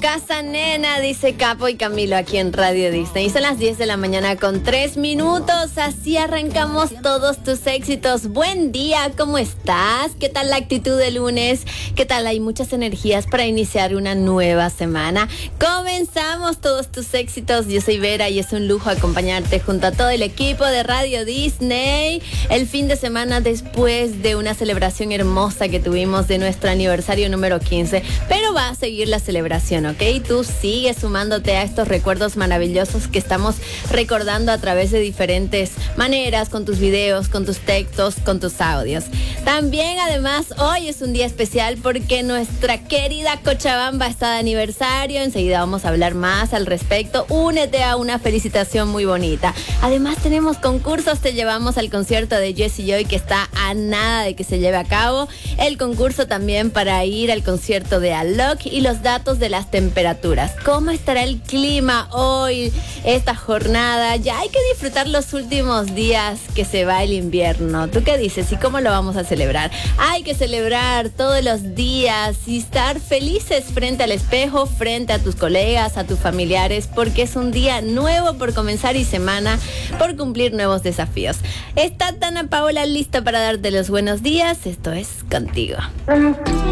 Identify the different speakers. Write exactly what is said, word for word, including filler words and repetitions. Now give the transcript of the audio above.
Speaker 1: casa, nena, dice Capo y Camilo aquí en Radio Disney. Y son las diez de la mañana con tres minutos. Así arrancamos todos tus éxitos. Buen día, ¿cómo estás? ¿Qué tal la actitud de lunes? ¿Qué tal? Hay muchas energías para iniciar una nueva semana. Comenzamos todos tus éxitos. Yo soy Vera y es un lujo acompañarte junto a todo el equipo de Radio Disney. El fin de semana después de una celebración hermosa que tuvimos de nuestro aniversario número quince. Pero va a seguir la celebración, ¿ok? Tú sigues sumándote a estos recuerdos maravillosos que estamos recordando a través de diferentes maneras, con tus videos, con tus textos, con tus audios. También, además, hoy es un día especial porque nuestra querida Cochabamba está de aniversario. Enseguida vamos a hablar más al respecto. Únete a una felicitación muy bonita. Además, tenemos concursos. Te llevamos al concierto de Jessie Joy que está a nada de que se lleve a cabo. El concurso también para ir al concierto de Alok y los datos de las temperaturas. ¿Cómo estará el clima hoy, esta jornada? Ya hay que disfrutar los últimos días que se va el invierno. ¿Tú qué dices? ¿Y cómo lo vamos a celebrar? Hay que celebrar todos los días y estar felices frente al espejo, frente a tus colegas, a tus familiares, porque es un día nuevo por comenzar y semana por cumplir nuevos desafíos. ¿Está Tana Paola lista para darte los buenos días? Esto es Contigo.